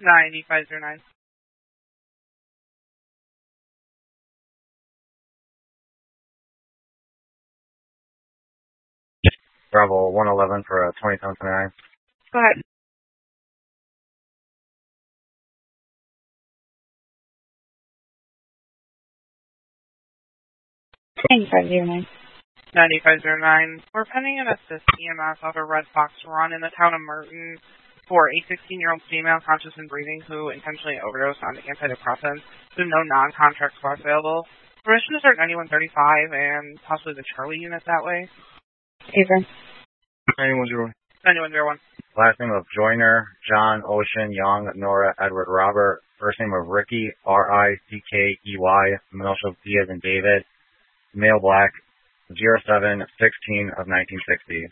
9509. Bravo 111 for 2729. Go ahead. $9509. 9509. We're pending an assist EMS off a Red Fox run in the town of Merton for a 16-year-old female conscious and breathing who intentionally overdosed on antidepressants. There's no non-contract spots available. Permission to start 9135 and possibly the Charlie unit that way. Avery. 9101. 9101. Last name of Joyner, John, Ocean, Young, Nora, Edward, Robert. First name of Ricky, R-I-C-K-E-Y, middle initials D as in David. Male black, 0716 of 1960.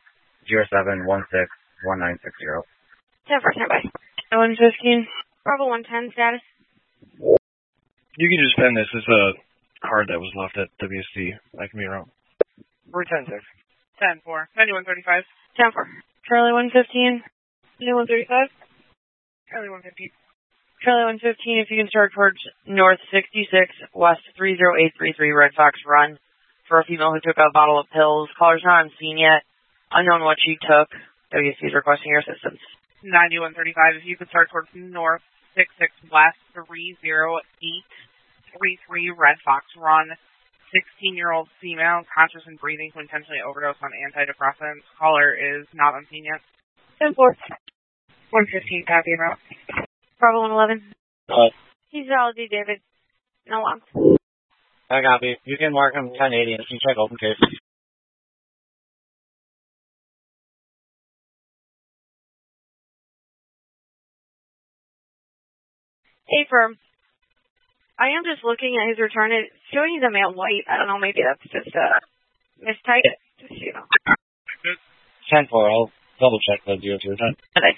07161960. 10-4, standby. 115. Bravo 110 status. You can just pen this. It's a card that was left at WSC. I can be wrong. 310-6. 10-4. 9135. 10-4. Charlie 115. 9135. Charlie 115. Charlie 115, if you can start towards North 66, West 30833 Red Fox Run for a female who took a bottle of pills. Caller's not on scene yet. Unknown what she took. WSC is requesting your assistance. 9135, if you could start towards North 66 West 30833 Red Fox Run. 16-year-old female, conscious and breathing, who intentionally overdosed on antidepressants. Caller is not on scene yet. 10-4. 115, copy and route. Bravo 111. He's valid, David. No one. I copy. You can mark him 1080 and check open case. Hey, firm. I am just looking at his return. It's showing he's a male white. I don't know, maybe that's just a mistype. Just, you know. 10-4, I'll double check the DOT return. Okay.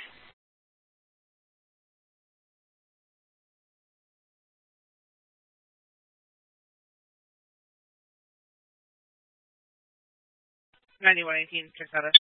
$91.18, check that out.